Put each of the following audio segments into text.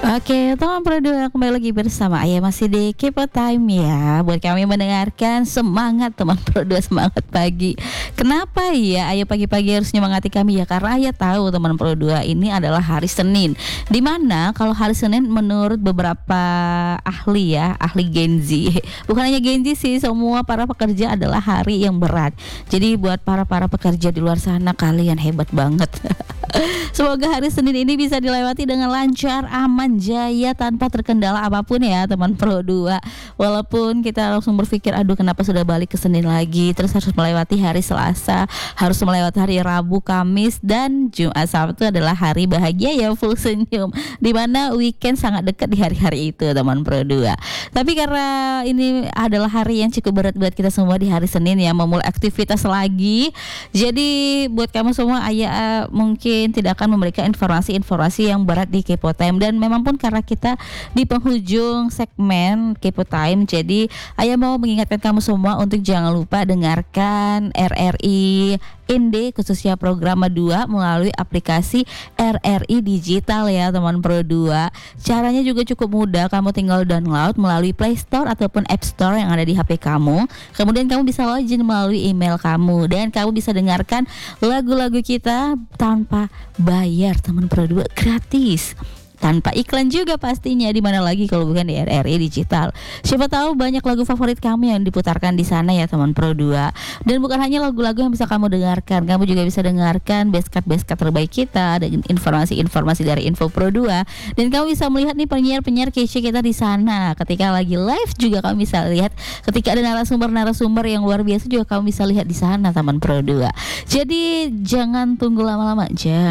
Oke, teman Pro 2 kembali lagi bersama Ayah masih di Kepo Time ya. Buat kami mendengarkan, semangat teman Pro 2, semangat pagi. Kenapa ya Ayah pagi-pagi harus nyemangati kami ya? Karena Ayah tahu teman Pro 2 ini adalah hari Senin, dimana kalau hari Senin menurut beberapa ahli ya, ahli Gen Z, bukan hanya Gen Z sih, semua para pekerja adalah hari yang berat. Jadi buat para pekerja di luar sana, kalian hebat banget. Semoga hari Senin ini bisa dilewati dengan lancar, aman, jaya, tanpa terkendala apapun ya teman Pro 2. Walaupun kita langsung berpikir, aduh kenapa sudah balik ke Senin lagi, terus harus melewati hari Selasa, harus melewati hari Rabu, Kamis, dan Jumat, Sabtu adalah hari bahagia ya, full senyum, dimana weekend sangat dekat di hari-hari itu teman Pro 2. Tapi karena ini adalah hari yang cukup berat buat kita semua di hari Senin ya, memulai aktivitas lagi. Jadi buat kamu semua, Ayah mungkin tidak akan memberikan informasi-informasi yang berat di Kepo Time. Dan memang pun karena kita di penghujung segmen Kepo Time, jadi Ayah mau mengingatkan kamu semua untuk jangan lupa dengarkan RRI Inde, khususnya program 2 melalui aplikasi RRI Digital ya teman Pro 2. Caranya juga cukup mudah, kamu tinggal download melalui Play Store ataupun App Store yang ada di HP kamu. Kemudian kamu bisa login melalui email kamu, dan kamu bisa dengarkan lagu-lagu kita tanpa bayar teman Pro 2, gratis, tanpa iklan juga pastinya, di mana lagi kalau bukan di RRI Digital. Siapa tahu banyak lagu favorit kamu yang diputarkan di sana ya teman Pro 2. Dan bukan hanya lagu-lagu yang bisa kamu dengarkan, kamu juga bisa dengarkan best cut terbaik kita, ada informasi-informasi dari Info Pro 2, dan kamu bisa melihat nih penyiar-penyiar kece kita di sana. Ketika lagi live juga kamu bisa lihat, ketika ada narasumber yang luar biasa juga kamu bisa lihat di sana teman Pro 2. Jadi jangan tunggu lama-lama,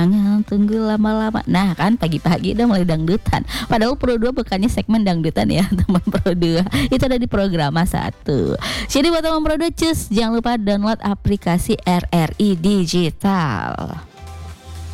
Nah kan pagi-pagi udah mulai dangdutan. Padahal Pro 2 bukannya segmen dangdutan ya teman Pro 2. Itu ada di program 1. Jadi buat teman Pro 2, jangan lupa download aplikasi RRI Digital.